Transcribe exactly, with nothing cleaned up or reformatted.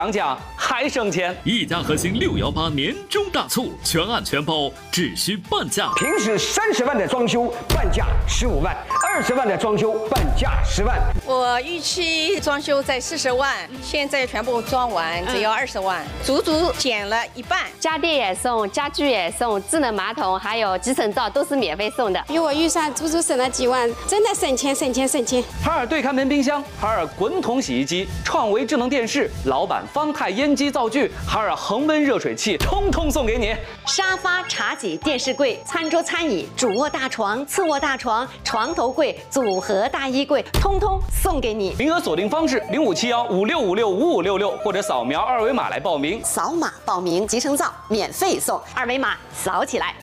涨价还省钱， 一家核心六幺八年终大促，全案全包，只需半价。 平时三十万的装修，半价十五万；二十万的装修，半价十万。 我预期装修在四十万，现在全部装完只要二十万，足足减了一半。 家电也送，家具也送，智能马桶还有集成灶都是免费送的。 比我预算足足省了几万，真的省钱省钱省钱。 海尔对看门冰箱、海尔滚筒洗衣机、创维智能电视、老板方太烟机灶具、海尔恒温热水器，通通送给你。 沙发、茶几、电视柜、餐桌、餐椅、主卧大床、次卧大床、床头柜、组合大衣柜，通通送给你。 名额锁定方式：零五七幺五六五六五五六六，或者扫描二维码来报名。 扫码报名，集成灶免费送，二维码扫起来。